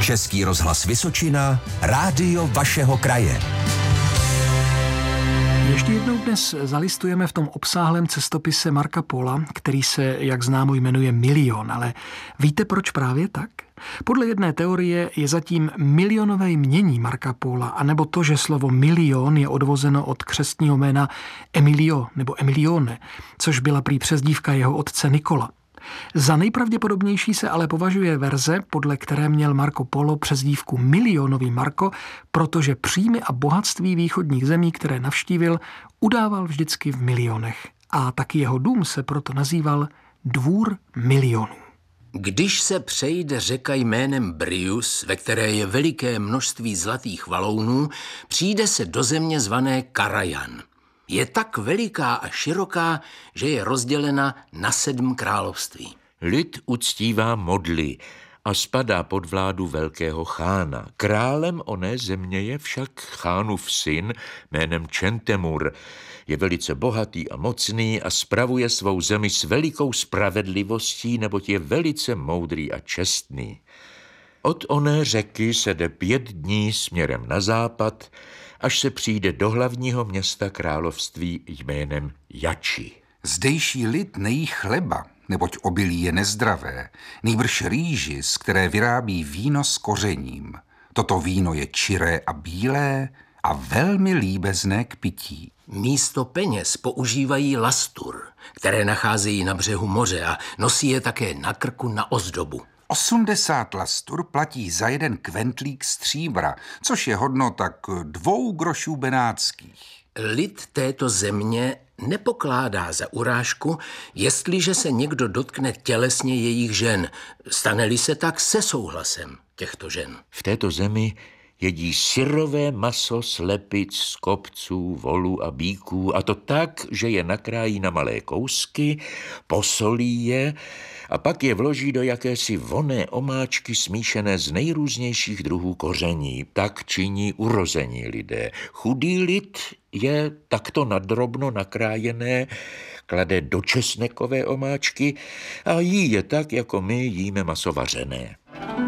Český rozhlas Vysočina, rádio vašeho kraje. Ještě jednou dnes zalistujeme v tom obsáhlém cestopise Marca Pola, který se, jak známo, jmenuje Milion. Ale víte, proč právě tak? Podle jedné teorie je zatím milionové jmění Marca Pola, anebo to, že slovo milion je odvozeno od křestního jména Emilio nebo Emilione, což byla prý přezdívka jeho otce Nikola. Za nejpravděpodobnější se ale považuje verze, podle které měl Marco Polo přezdívku Milionový Marko, protože příjmy a bohatství východních zemí, které navštívil, udával vždycky v milionech. A taky jeho dům se proto nazýval Dvůr milionů. Když se přejde řeka jménem Brius, ve které je veliké množství zlatých valounů, přijde se do země zvané Karajan. Je tak veliká a široká, že je rozdělena na 7 království. Lid uctívá modly a spadá pod vládu velkého chána. Králem oné země je však chánův syn jménem Čentemur. Je velice bohatý a mocný a spravuje svou zemi s velikou spravedlivostí, neboť je velice moudrý a čestný. Od oné řeky se jde 5 dní směrem na západ, až se přijde do hlavního města království jménem Jači. Zdejší lid nejí chleba, neboť obilí je nezdravé, nýbrž rýži, z které vyrábí víno s kořením. Toto víno je čiré a bílé a velmi líbezné k pití. Místo peněz používají lastur, které nacházejí na břehu moře a nosí je také na krku na ozdobu. 80 lastur platí za 1 kventlík stříbra, což je hodno tak 2 grošů benátských. Lid této země nepokládá za urážku, jestliže se někdo dotkne tělesně jejich žen, stane-li se tak se souhlasem těchto žen. V této zemi jedí syrové maso slepic, skopců, volů a býků, a to tak, že je nakrájí na malé kousky, posolí je a pak je vloží do jakési vonné omáčky smíšené z nejrůznějších druhů koření. Tak činí urození lidé. Chudý lid je takto nadrobno nakrájené, klade do česnekové omáčky a jí je tak, jako my jíme maso vařené.